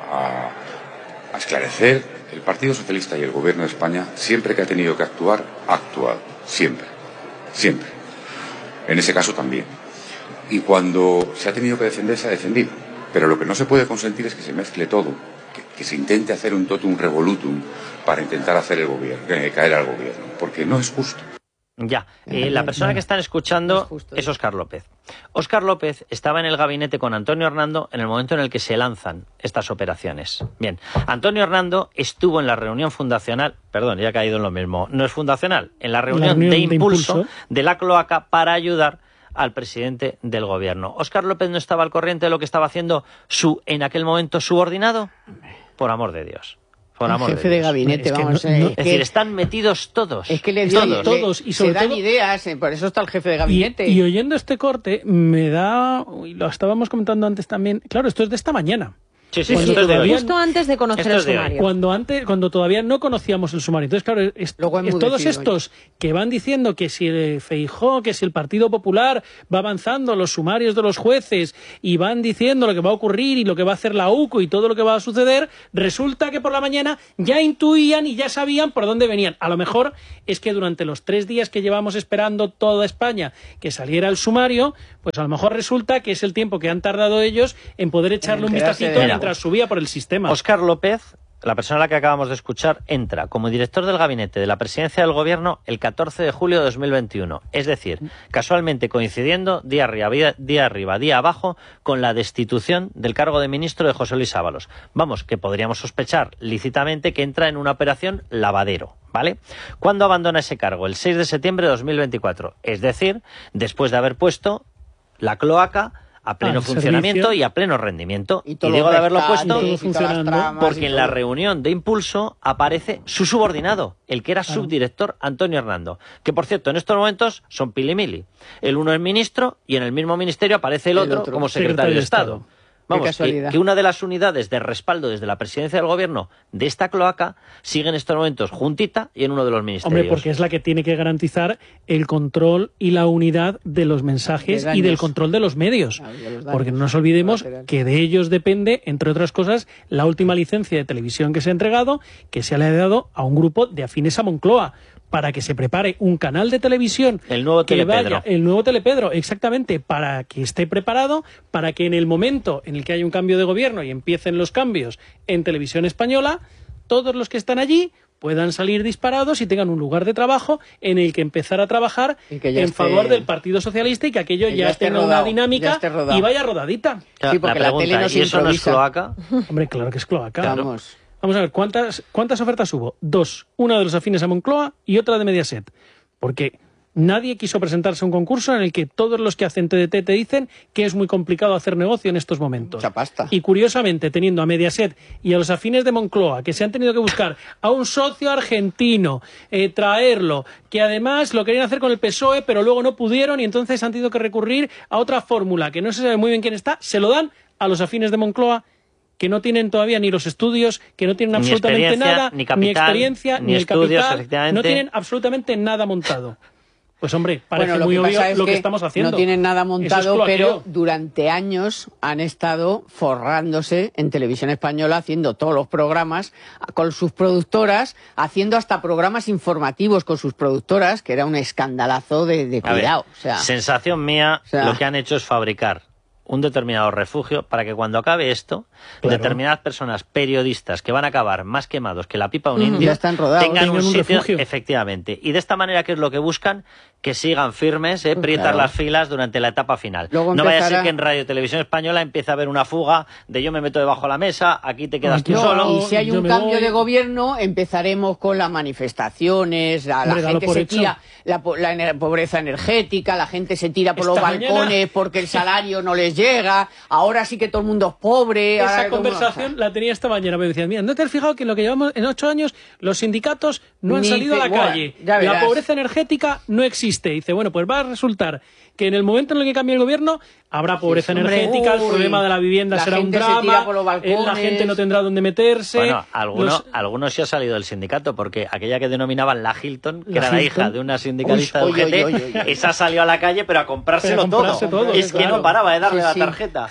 a esclarecer. El Partido Socialista y el Gobierno de España, siempre que ha tenido que actuar, ha actuado. Siempre. Siempre. En ese caso también. Y cuando se ha tenido que defender, se ha defendido. Pero lo que no se puede consentir es que se mezcle todo, que se intente hacer un totum revolutum para intentar hacer caer al gobierno, porque no es justo. Ya, la persona que están escuchando es Óscar López. Óscar López estaba en el gabinete con Antonio Hernando en el momento en el que se lanzan estas operaciones. Bien, Antonio Hernando estuvo en la reunión fundacional, perdón, ya ha caído en lo mismo, no es fundacional, en la reunión de impulso de la cloaca para ayudar al presidente del gobierno. ¿Óscar López no estaba al corriente de lo que estaba haciendo en aquel momento subordinado? Por amor de Dios. Por amor jefe de de gabinete, vamos. Es decir, están metidos todos. Es que todos. Y sobre se dan todo, ideas, por eso está el jefe de gabinete. Y oyendo este corte, me da, y lo estábamos comentando antes también, claro, esto es de esta mañana. Sí, justo antes de conocer el sumario. Cuando todavía no conocíamos el sumario. Entonces, claro, todos estos que van diciendo que si el Feijóo, que si el Partido Popular va avanzando los sumarios de los jueces y van diciendo lo que va a ocurrir y lo que va a hacer la UCO y todo lo que va a suceder, resulta que por la mañana ya intuían y ya sabían por dónde venían. A lo mejor es que durante los 3 días que llevamos esperando toda España que saliera el sumario, pues a lo mejor resulta que es el tiempo que han tardado ellos en poder echarle un vistacito mientras subía por el sistema. Óscar López, la persona a la que acabamos de escuchar, entra como director del gabinete de la presidencia del gobierno el 14 de julio de 2021. Es decir, casualmente coincidiendo día arriba, día abajo, con la destitución del cargo de ministro de José Luis Ábalos. Vamos, que podríamos sospechar lícitamente que entra en una operación lavadero, ¿vale? ¿Cuándo abandona ese cargo? El 6 de septiembre de 2024. Es decir, después de haber puesto la cloaca a pleno funcionamiento servicio y a pleno rendimiento. Y digo de haberlo puesto porque en la reunión de impulso aparece su subordinado, el que era subdirector Antonio Hernando, que por cierto en estos momentos son pili-mili. El uno es ministro y en el mismo ministerio aparece el otro como secretario de Estado. Vamos, que una de las unidades de respaldo desde la presidencia del gobierno de esta cloaca sigue en estos momentos juntita y en uno de los ministerios. Hombre, porque es la que tiene que garantizar el control y la unidad de los mensajes y del control de los medios. Porque no nos olvidemos que de ellos depende, entre otras cosas, la última licencia de televisión que se ha entregado, que se le ha dado a un grupo de afines a Moncloa, para que se prepare un canal de televisión. El nuevo Telepedro. El nuevo Telepedro, exactamente, para que esté preparado, para que en el momento en el que haya un cambio de gobierno y empiecen los cambios en televisión española, todos los que están allí puedan salir disparados y tengan un lugar de trabajo en el que empezar a trabajar en favor del Partido Socialista y que aquello ya tenga una dinámica y vaya rodadita. Claro, sí, porque la tele no se improvisa. ¿Y eso no es cloaca? Hombre, claro que es cloaca. Vamos a ver, ¿cuántas ofertas hubo? 2. Una de los afines a Moncloa y otra de Mediaset. Porque nadie quiso presentarse a un concurso en el que todos los que hacen TDT te dicen que es muy complicado hacer negocio en estos momentos. Mucha pasta. Y curiosamente, teniendo a Mediaset y a los afines de Moncloa, que se han tenido que buscar a un socio argentino, traerlo, que además lo querían hacer con el PSOE, pero luego no pudieron y entonces han tenido que recurrir a otra fórmula, que no se sabe muy bien quién está, se lo dan a los afines de Moncloa, que no tienen todavía ni los estudios, que no tienen absolutamente nada, ni capital, ni experiencia, ni el estudios, capital, no tienen absolutamente nada montado. Pues hombre, parece muy obvio lo que estamos haciendo. No tienen nada montado, pero durante años han estado forrándose en Televisión Española, haciendo todos los programas con sus productoras, haciendo hasta programas informativos con sus productoras, que era un escandalazo de cuidado. O sea, sensación mía, lo que han hecho es fabricar un determinado refugio para que cuando acabe esto, determinadas personas, periodistas, que van a acabar más quemados que la pipa de un indio, tengan un sitio, refugio. Efectivamente. Y de esta manera, ¿qué es lo que buscan? Que sigan firmes, prietar las filas durante la etapa final. Luego no vaya a ser que en Radio Televisión Española empiece a haber una fuga de yo me meto debajo de la mesa, aquí te quedas tú solo. Y si hay un cambio de gobierno, empezaremos con las manifestaciones, la gente se tira, la pobreza energética, la gente se tira por los balcones porque el salario no les llega, ahora sí que todo el mundo es pobre. Esa conversación la tenía esta mañana, me decían, mira, ¿no te has fijado que en lo que llevamos en 8 años los sindicatos no han salido a la calle? La pobreza energética no existe. Dice, bueno, pues va a resultar que en el momento en el que cambie el gobierno habrá pobreza energética, el problema de la vivienda será un drama, la gente no tendrá dónde meterse. Bueno, algunos sí ha salido del sindicato, porque aquella que denominaban la Hilton, que era la hija de una sindicalista de UGT, esa salió a la calle pero a comprárselo todo. Es que no paraba de darle la tarjeta.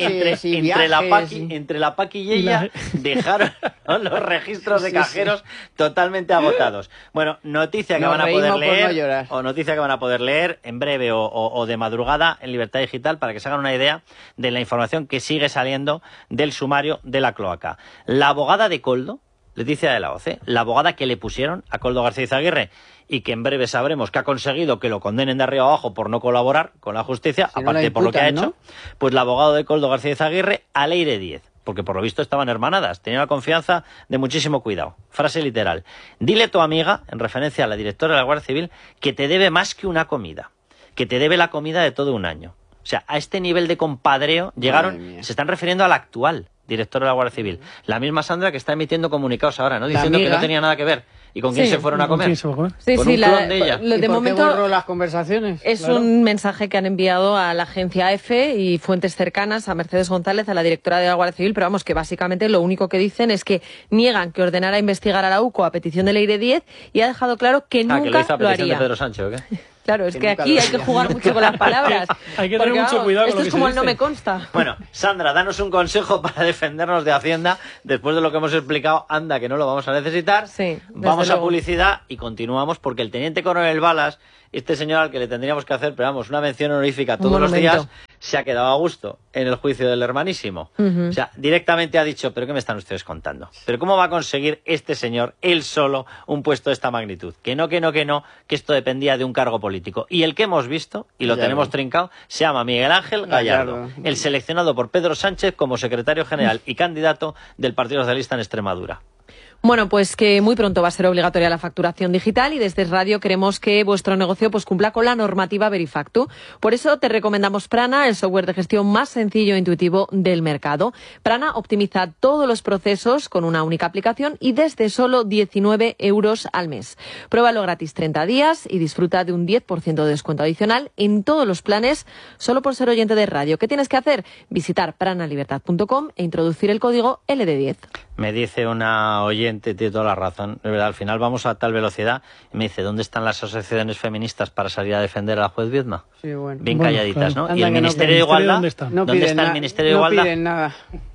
Entre la Paqui y ella dejaron los registros de cajeros totalmente agotados. Bueno, noticia que van a poder leer, o noticia que van a poder leer en breve o de madrugada en Libertad Digital, para que se hagan una idea de la información que sigue saliendo del sumario de la cloaca. La abogada de Koldo, Leticia de la Hoz, la abogada que le pusieron a Koldo García Izaguirre y que en breve sabremos que ha conseguido que lo condenen de arriba abajo por no colaborar con la justicia, si aparte no por lo que ha hecho, pues la abogada de Koldo García Izaguirre, Aleire Díez, porque por lo visto estaban hermanadas, tenían la confianza de muchísimo cuidado. Frase literal: dile a tu amiga, en referencia a la directora de la Guardia Civil, que te debe más que una comida, que te debe la comida de todo un año. O sea, a este nivel de compadreo llegaron, se están refiriendo al actual director de la Guardia Civil. La misma Sandra que está emitiendo comunicados ahora, ¿no? Diciendo que no tenía nada que ver. ¿Y con quién se fueron a comer? Sí, ¿Con sí, un clon de ella? ¿Y por qué borró las conversaciones? Es un mensaje que han enviado a la agencia EFE y fuentes cercanas a Mercedes González, a la directora de la Guardia Civil, pero vamos, que básicamente lo único que dicen es que niegan que ordenara investigar a la UCO a petición de Leire 10 y ha dejado claro que nunca que lo hizo a petición haría. de Pedro Sánchez, ¿o qué? Claro, es que aquí hay que jugar mucho con las palabras. Hay que tener mucho cuidado con esto lo que es como se el no dice. me consta. Bueno, Sandra, danos un consejo para defendernos de Hacienda después de lo que hemos explicado. Anda, que no lo vamos a necesitar. Sí, vamos a luego. publicidad y continuamos porque el teniente coronel Balas, este señor al que le tendríamos que hacer, pero vamos, una mención honorífica todos los días, se ha quedado a gusto en el juicio del hermanísimo. O sea, directamente ha dicho, ¿pero qué me están ustedes contando? ¿Pero cómo va a conseguir este señor, él solo, un puesto de esta magnitud? Que esto dependía de un cargo político. Y el que hemos visto, y lo tenemos trincado, se llama Miguel Ángel Gallardo, el seleccionado por Pedro Sánchez como secretario general y candidato del Partido Socialista en Extremadura. Bueno, pues que muy pronto va a ser obligatoria la facturación digital y desde Radio queremos que vuestro negocio pues cumpla con la normativa Verifactu. Por eso te recomendamos Prana, el software de gestión más sencillo e intuitivo del mercado. Prana optimiza todos los procesos con una única aplicación y desde solo 19 € al mes. Pruébalo gratis 30 días y disfruta de un 10% de descuento adicional en todos los planes solo por ser oyente de Radio. ¿Qué tienes que hacer? Visitar pranalibertad.com e introducir el código LD10. Me dice una oyente, tiene toda la razón, de verdad, al final vamos a tal velocidad, y me dice, ¿dónde están las asociaciones feministas para salir a defender a la juez Viedma? Sí, bueno. Bien calladitas, claro. ¿no? ¿Y el Ministerio de Igualdad? ¿Dónde está el Ministerio de Igualdad? No piden nada.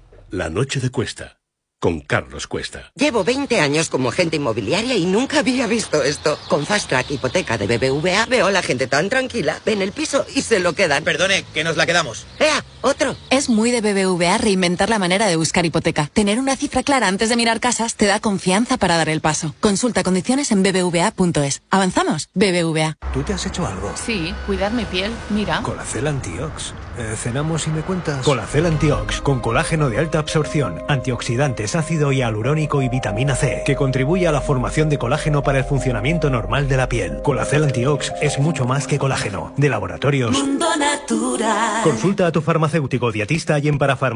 La noche de Cuesta, con Carlos Cuesta. Llevo 20 años como agente inmobiliaria y nunca había visto esto. Con Fast Track Hipoteca de BBVA veo a la gente tan tranquila, ven el piso y se lo quedan. Perdone, que nos la quedamos. ¡Ea! ¡Otro! Es muy de BBVA reinventar la manera de buscar hipoteca. Tener una cifra clara antes de mirar casas te da confianza para dar el paso. Consulta condiciones en bbva.es. ¿Avanzamos? BBVA. ¿Tú te has hecho algo? Sí, cuidar mi piel. Mira. Colacel Antiox. Cenamos y me cuentas. Colacel Antiox, con colágeno de alta absorción, antioxidantes, ácido hialurónico y vitamina C, que contribuye a la formación de colágeno para el funcionamiento normal de la piel. Colacel Antiox es mucho más que colágeno. De Laboratorios Mundo Natural. Consulta a tu farmacéutico dietista y en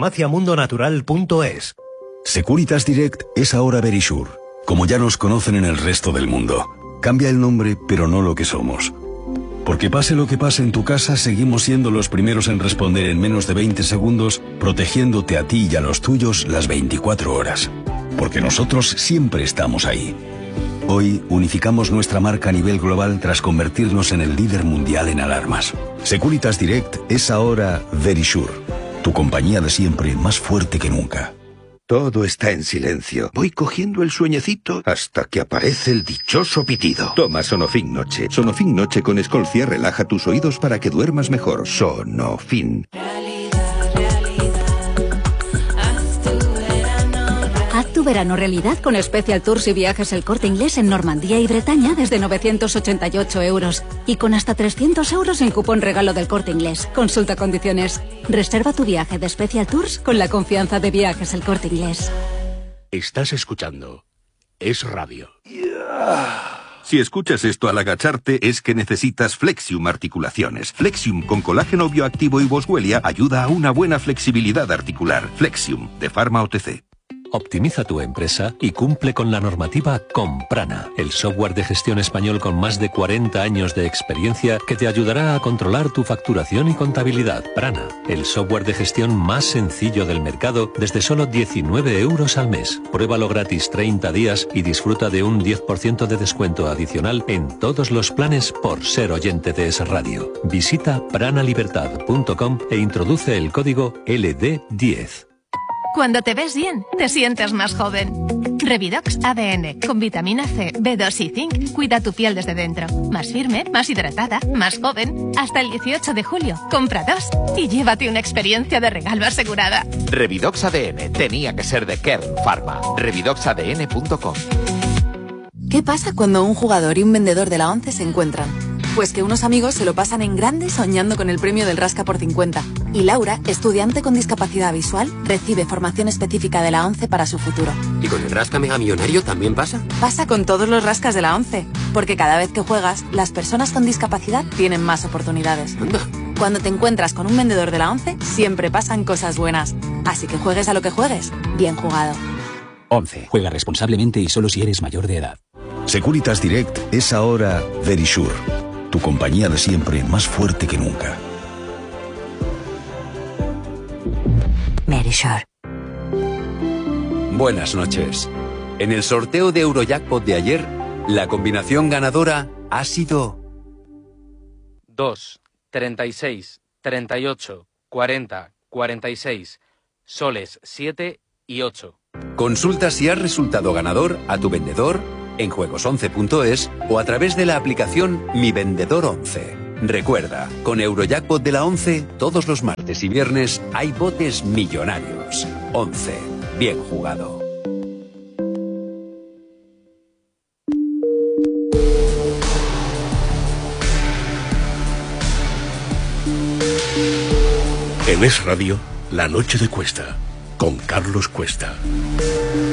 parafarmaciamundonatural.es. Securitas Direct es ahora Verisure, como ya nos conocen en el resto del mundo. Cambia el nombre, pero no lo que somos. Porque pase lo que pase en tu casa, seguimos siendo los primeros en responder en menos de 20 segundos, protegiéndote a ti y a los tuyos las 24 horas. Porque nosotros siempre estamos ahí. Hoy unificamos nuestra marca a nivel global tras convertirnos en el líder mundial en alarmas. Securitas Direct es ahora Verisure, tu compañía de siempre más fuerte que nunca. Todo está en silencio. Voy cogiendo el sueñecito hasta que aparece el dichoso pitido. Toma Sonofin Noche. Sonofin Noche con Escolcia relaja tus oídos para que duermas mejor. Sonofin. Haz tu verano realidad con Special Tours y Viajes El Corte Inglés en Normandía y Bretaña desde 988 € y con hasta 300 € en cupón regalo del Corte Inglés. Consulta condiciones. Reserva tu viaje de Special Tours con la confianza de Viajes El Corte Inglés. Estás escuchando Es Radio. Si escuchas esto al agacharte es que necesitas Flexium Articulaciones. Flexium con colágeno bioactivo y boswellia ayuda a una buena flexibilidad articular. Flexium de Pharma OTC. Optimiza tu empresa y cumple con la normativa con Prana, el software de gestión español con más de 40 años de experiencia que te ayudará a controlar tu facturación y contabilidad. Prana, el software de gestión más sencillo del mercado desde solo 19 € al mes. Pruébalo gratis 30 días y disfruta de un 10% de descuento adicional en todos los planes por ser oyente de Es Radio. Visita pranalibertad.com e introduce el código LD10. Cuando te ves bien, te sientes más joven. Revidox ADN, con vitamina C, B2 y zinc, cuida tu piel desde dentro. Más firme, más hidratada, más joven. Hasta el 18 de julio, compra 2 y llévate una experiencia de regalo asegurada. Revidox ADN, tenía que ser de Kern Pharma. Revidoxadn.com. ¿Qué pasa cuando un jugador y un vendedor de la ONCE se encuentran? Pues que unos amigos se lo pasan en grande soñando con el premio del Rasca por 50. Y Laura, estudiante con discapacidad visual, recibe formación específica de la ONCE para su futuro. ¿Y con el Rasca Mega Millonario también pasa? Pasa con todos los rascas de la ONCE, porque cada vez que juegas, las personas con discapacidad tienen más oportunidades. Anda. Cuando te encuentras con un vendedor de la ONCE, siempre pasan cosas buenas. Así que juegues a lo que juegues, bien jugado. ONCE. Juega responsablemente y solo si eres mayor de edad. Securitas Direct es ahora Verisure, tu compañía de siempre más fuerte que nunca. Verisure. Buenas noches. En el sorteo de Eurojackpot de ayer, la combinación ganadora ha sido 2, 36, 38, 40, 46, soles 7 y 8. Consulta si has resultado ganador a tu vendedor en juegos11.es o a través de la aplicación Mi Vendedor 11. Recuerda, con Eurojackpot de la 11, todos los martes y viernes hay botes millonarios. 11. Bien jugado. En Es Radio, La Noche de Cuesta, con Carlos Cuesta.